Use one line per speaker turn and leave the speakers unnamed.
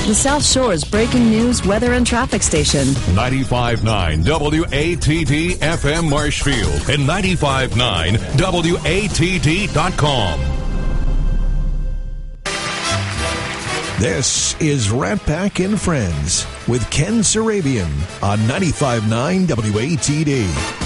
the South Shore's breaking news, weather, and traffic station.
95.9 WATD FM Marshfield and 95.9 WATD.com.
This is Rat Pack and Friends with Ken Sarabian on 95.9 WATD.